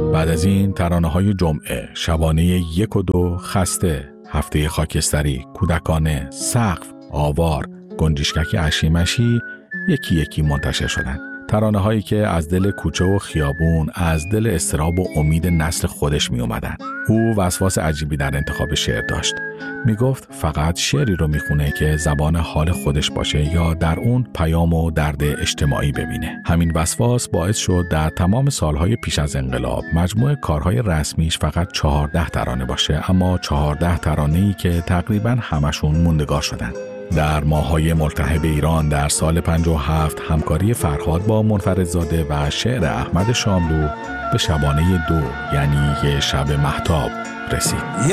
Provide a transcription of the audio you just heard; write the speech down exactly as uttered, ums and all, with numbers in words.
بعد از این ترانه‌های جمعه، شبانه یک و دو، خسته، هفته خاکستری، کودکانه، سقف، آوار، گنجشکک اشیمشی یکی یکی منتشر شدند. ترانه هایی که از دل کوچه و خیابون، از دل اضطراب و امید نسل خودش می اومدن. او وسواس عجیبی در انتخاب شعر داشت. می گفت فقط شعری رو می خونه که زبان حال خودش باشه یا در اون پیام و درد اجتماعی ببینه. همین وسواس باعث شد در تمام سالهای پیش از انقلاب مجموع کارهای رسمیش فقط چهارده ترانه باشه، اما چهارده ترانه‌ای که تقریباً همشون موندگار شدن. در ماه‌های ملتهب ایران در سال پنجاه و هفت همکاری فرهاد با منفردزاده و شعر احمد شاملو به شبانه دو، یعنی یه شب مهتاب، رسید.